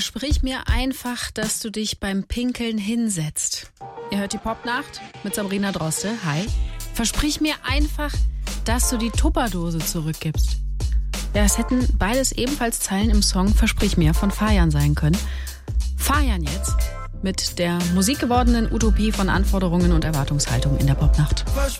Versprich mir einfach, dass du dich beim Pinkeln hinsetzt. Ihr hört die Popnacht mit Sabrina Droste. Hi. Versprich mir einfach, dass du die Tupperdose zurückgibst. Ja, es hätten beides ebenfalls Zeilen im Song Versprich mir von Fajan sein können. Fajan jetzt mit der musikgewordenen Utopie von Anforderungen und Erwartungshaltung in der Popnacht.